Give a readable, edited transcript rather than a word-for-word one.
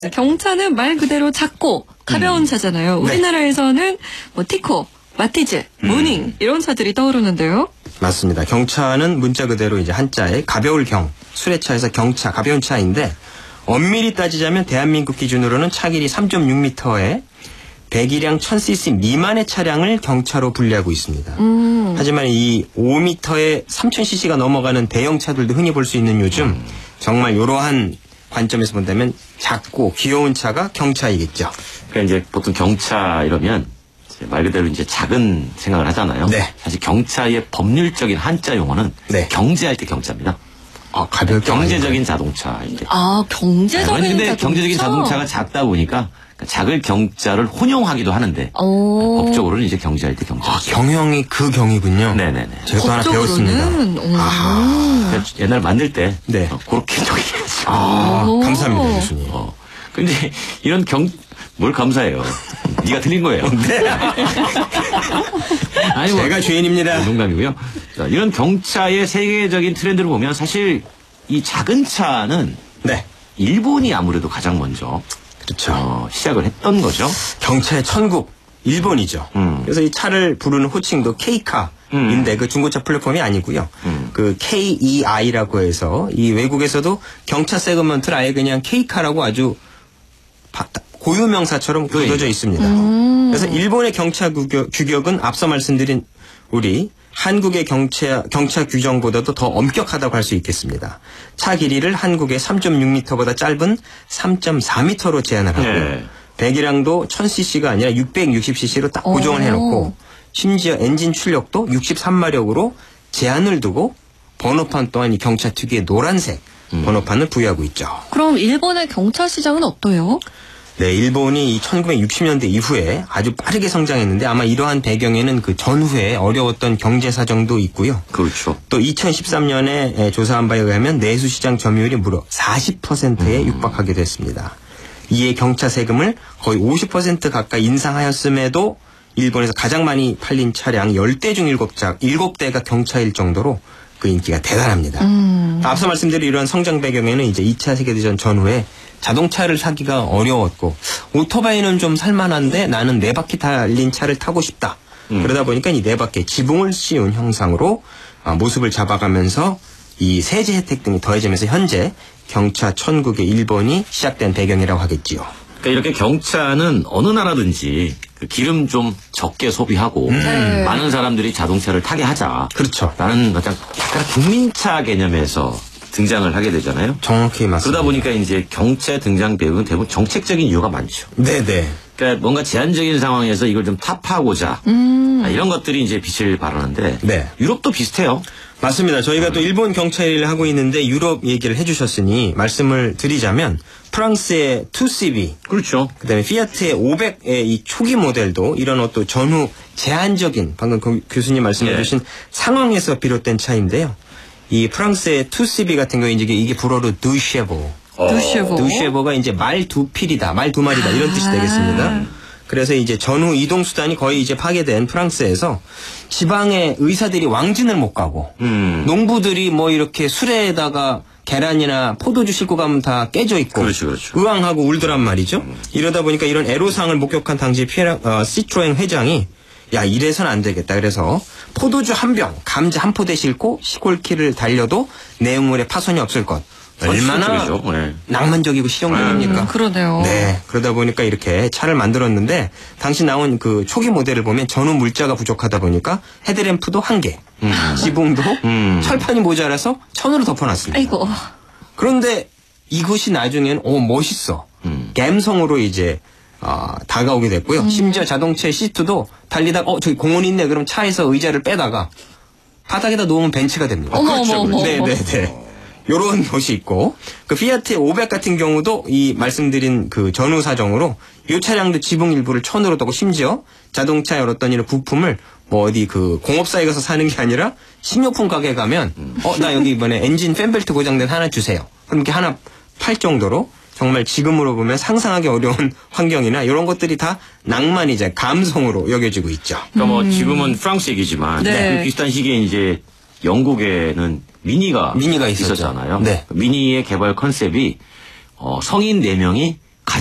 경차는 말 그대로 작고 가벼운 차잖아요. 네. 우리나라에서는 뭐 티코, 마티즈, 모닝 이런 차들이 떠오르는데요. 맞습니다. 경차는 문자 그대로 이제 한자에 가벼울 경, 수레차에서 경차, 가벼운 차인데 엄밀히 따지자면 대한민국 기준으로는 차 길이 3.6m에 배기량 1000cc 미만의 차량을 경차로 분류하고 있습니다. 하지만 이 5m에 3000cc가 넘어가는 대형 차들도 흔히 볼 수 있는 요즘 정말 이러한 관점에서 본다면 작고 귀여운 차가 경차이겠죠. 그러니까 이제 보통 경차 이러면 말 그대로 이제 작은 생각을 하잖아요. 네. 사실 경차의 법률적인 한자 용어는 네. 경제할 때 경차입니다. 아, 가볍게 경제적인 자동차인데. 아, 경제적인 근데 자동차. 경제적인 자동차가 작다 보니까 작을 경자를 혼용하기도 하는데 오. 법적으로는 이제 경제할 때 경자. 아, 경영이 그 경이군요. 네네네. 제가 또 하나 배웠습니다. 그러니까 옛날 만들 때 네. 그렇게 저기했죠. 아, 감사합니다, 교수님. 근데 이런 뭘 감사해요. 네가 틀린 거예요. 네. 아니, 제가 주인입니다. 농담이고요. 자, 이런 경차의 세계적인 트렌드를 보면 사실 이 작은 차는 네. 일본이 아무래도 가장 먼저 그렇죠. 시작을 했던 거죠. 경차의 천국, 일본이죠. 그래서 이 차를 부르는 호칭도 K카인데 그 중고차 플랫폼이 아니고요. 그 KEI라고 해서 이 외국에서도 경차 세그먼트를 아예 그냥 K카라고 아주 고유명사처럼 굳어져 있습니다. 그래서 일본의 경차 규격은 앞서 말씀드린 우리 한국의 경차 규정보다도 더 엄격하다고 할 수 있겠습니다. 차 길이를 한국의 3.6m보다 짧은 3.4m로 제한을 하고 네. 배기량도 1000cc가 아니라 660cc로 딱 고정을 해놓고 심지어 엔진 출력도 63마력으로 제한을 두고 번호판 또한 이 경차 특유의 노란색 번호판을 부여하고 있죠. 그럼 일본의 경차 시장은 어때요? 네, 일본이 1960년대 이후에 아주 빠르게 성장했는데 아마 이러한 배경에는 그 전후에 어려웠던 경제 사정도 있고요. 그렇죠. 또 2013년에 조사한 바에 의하면 내수시장 점유율이 무려 40%에 육박하게 됐습니다. 이에 경차 세금을 거의 50% 가까이 인상하였음에도 일본에서 가장 많이 팔린 차량 10대 중 7대가 경차일 정도로 그 인기가 대단합니다. 앞서 말씀드린 이러한 성장 배경에는 이제 2차 세계대전 전후에 자동차를 사기가 어려웠고 오토바이는 좀 살만한데 나는 4바퀴 달린 차를 타고 싶다. 그러다 보니까 이 4바퀴에 지붕을 씌운 형상으로 모습을 잡아가면서 이 세제 혜택 등이 더해지면서 현재 경차 천국의 일본이 시작된 배경이라고 하겠지요. 그러니까 이렇게 경차는 어느 나라든지 그 기름 좀 적게 소비하고 많은 사람들이 자동차를 타게 하자. 그렇죠. 라는 약간 국민차 개념에서 등장을 하게 되잖아요. 정확히 맞습니다. 그러다 보니까 이제 경차 등장 배경은 대부분 정책적인 이유가 많죠. 네네. 그러니까 뭔가 제한적인 상황에서 이걸 좀 타파하고자 이런 것들이 이제 빛을 발하는데 네. 유럽도 비슷해요. 맞습니다. 저희가 또 일본 경차 일을 하고 있는데 유럽 얘기를 해주셨으니 말씀을 드리자면 프랑스의 2CV 그렇죠. 그다음에 피아트의 500의 이 초기 모델도 이런 어떤 전후 제한적인 방금 교수님 말씀해 주신 상황에서 비롯된 차인데요. 이 프랑스의 2CV 같은 경우에 이게 불어로 두쉐보. 두쉐보가 이제 말 두 필이다, 말 두 마리다 이런 뜻이 되겠습니다. 그래서 이제 전후 이동 수단이 거의 이제 파괴된 프랑스에서 지방의 의사들이 왕진을 못 가고 농부들이 뭐 이렇게 수레에다가 계란이나 포도주 싣고 가면 다 깨져 있고 그렇죠. 의왕하고 울더란 말이죠. 이러다 보니까 이런 애로사항을 목격한 당시 시트로엥 회장이 야 이래선 안 되겠다. 그래서 포도주 한 병, 감자 한 포대 싣고 시골길을 달려도 내용물에 파손이 없을 것. 얼마나 낭만적이고 실용적입니까? 그러네요. 네. 그러다 보니까 이렇게 차를 만들었는데 당시 나온 그 초기 모델을 보면 전후 물자가 부족하다 보니까 헤드램프도 1개, 지붕도 철판이 모자라서 천으로 덮어놨습니다. 아이고. 그런데 이것이 나중에는 멋있어. 감성으로 이제 다가오게 됐고요. 심지어 자동차의 시트도 달리다가 저기 공원이 있네. 그럼 차에서 의자를 빼다가 바닥에다 놓으면 벤치가 됩니다. 어머. 네네네. 요런 것이 있고 그 피아트의 500 같은 경우도 이 말씀드린 그 전후 사정으로 이 차량도 지붕 일부를 천으로 덮고 심지어 자동차의 어떤 이런 부품을 뭐 어디 그 공업사에 가서 사는 게 아니라 식료품 가게에 가면 나 여기 이번에 엔진 팬벨트 고장된 하나 주세요. 그럼 이렇게 하나 팔 정도로 정말 지금으로 보면 상상하기 어려운 환경이나 이런 것들이 다 낭만이자 감성으로 여겨지고 있죠. 그러니까 뭐 지금은 프랑스 얘기지만 그 비슷한 시기에 이제 영국에는 미니가 있었잖아요. 미니의 개발 컨셉이 성인 4명이